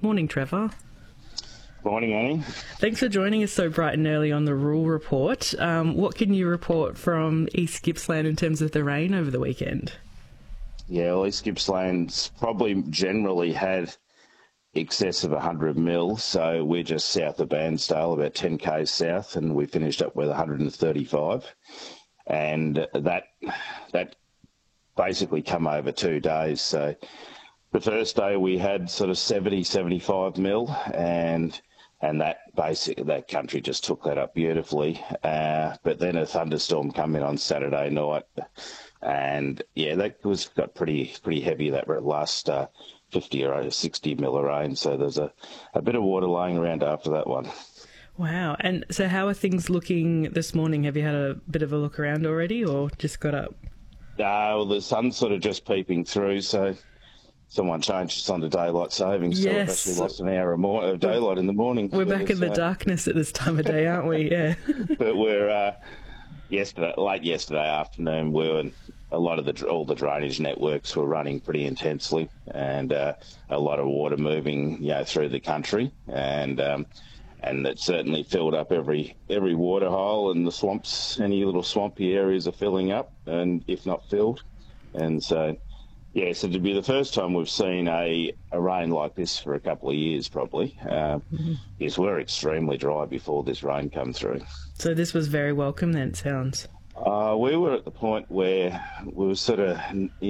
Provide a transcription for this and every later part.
Morning, Trevor. Morning, Annie. Thanks for joining us so bright and early on the Rural Report. What can you report from East Gippsland in terms of the rain over the weekend? Yeah, well, East Gippsland's probably generally had excess of 100 mil, so we're just south of Bairnsdale, about 10 k's south, and we finished up with 135. And that basically come over 2 days. So the first day we had sort of 70, 75 mil, and that country just took that up beautifully. But then a thunderstorm come in on Saturday night, and yeah, that got pretty heavy. That last 50 or 60 mil of rain. So there's a bit of water lying around after that one. Wow. And so how are things looking this morning? Have you had a bit of a look around already, or just got up? Well, the sun's sort of just peeping through, so someone changed us onto daylight savings, so we've actually lost an hour or more of daylight in the morning. We're back in the darkness at this time of day, aren't we? Yeah. But we're late yesterday afternoon, all the drainage networks were running pretty intensely, and a lot of water moving, through the country, and it certainly filled up every water hole, and the swamps, any little swampy areas are filling up, and if not filled, and so. Yeah, so to be the first time we've seen a rain like this for a couple of years, probably. Yes, we're extremely dry before this rain come through. So this was very welcome then, it sounds. We were at the point where we were sort of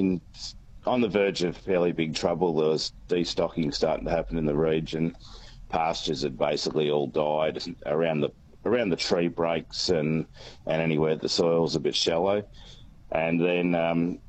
on the verge of fairly big trouble. There was destocking starting to happen in the region. Pastures had basically all died around the tree breaks and anywhere the soil's a bit shallow. And then,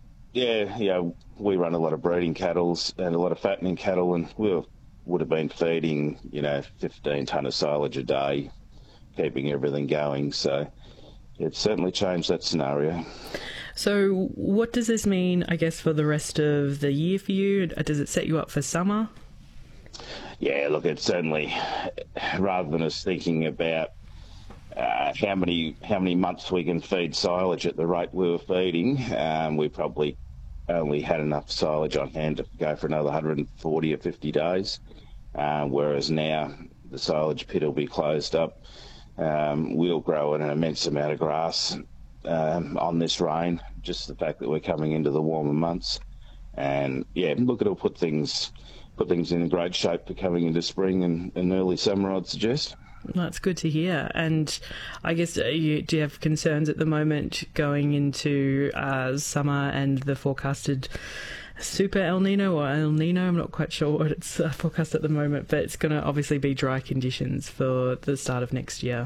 we run a lot of breeding cattle and a lot of fattening cattle, and we would have been feeding, 15 tonne of silage a day, keeping everything going. So it's certainly changed that scenario. So what does this mean, I guess, for the rest of the year for you? Does it set you up for summer? Yeah, look, it's certainly, rather than us thinking about how many months we can feed silage at the rate we were feeding, we probably only had enough silage on hand to go for another 140 or 50 days, whereas now the silage pit will be closed up. We'll grow an immense amount of grass on this rain, just the fact that we're coming into the warmer months. And yeah, look, it'll put things in great shape for coming into spring and early summer, I'd suggest. That's good to hear. And I guess, do you have concerns at the moment going into summer and the forecasted Super El Nino or El Nino? I'm not quite sure what it's forecast at the moment, but it's going to obviously be dry conditions for the start of next year.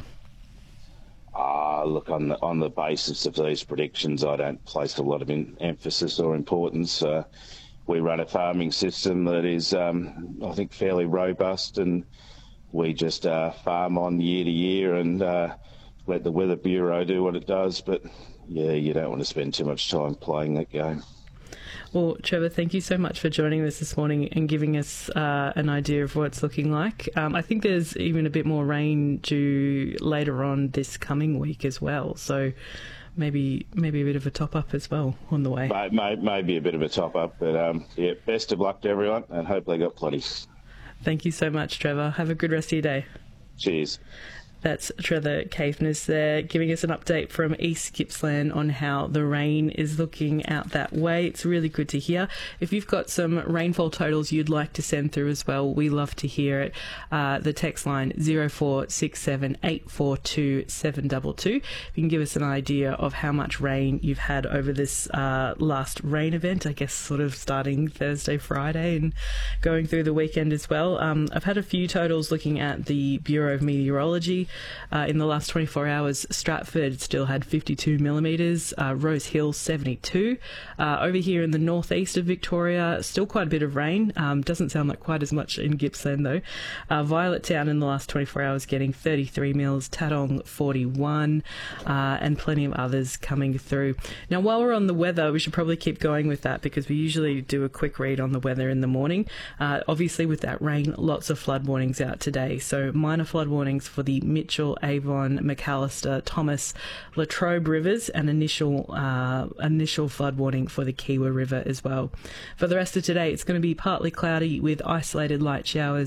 Look, on the basis of these predictions, I don't place a lot of emphasis or importance. We run a farming system that is, I think, fairly robust, and we just farm on year to year and let the Weather Bureau do what it does. But, yeah, you don't want to spend too much time playing that game. Well, Trevor, thank you so much for joining us this morning and giving us an idea of what it's looking like. I think there's even a bit more rain due later on this coming week as well. So maybe a bit of a top-up as well on the way. Maybe a bit of a top-up. But, best of luck to everyone, and hope they got plenty. Thank you so much, Trevor. Have a good rest of your day. Cheers. That's Trevor Caithness there, giving us an update from East Gippsland on how the rain is looking out that way. It's really good to hear. If you've got some rainfall totals you'd like to send through as well, we love to hear it. The text line 0467 842 722. You can give us an idea of how much rain you've had over this last rain event, I guess sort of starting Thursday, Friday and going through the weekend as well. I've had a few totals looking at the Bureau of Meteorology. In the last 24 hours, Stratford still had 52 millimetres, Rose Hill 72. Over here in the northeast of Victoria, still quite a bit of rain. Doesn't sound like quite as much in Gippsland though. Violet Town in the last 24 hours getting 33 mils, Tatong 41, and plenty of others coming through. Now, while we're on the weather, we should probably keep going with that because we usually do a quick read on the weather in the morning. Obviously, with that rain, lots of flood warnings out today. So minor flood warnings for the Mitchell, Avon, McAllister, Thomas, Latrobe rivers, and initial flood warning for the Kiewa River as well. For the rest of today, it's going to be partly cloudy with isolated light showers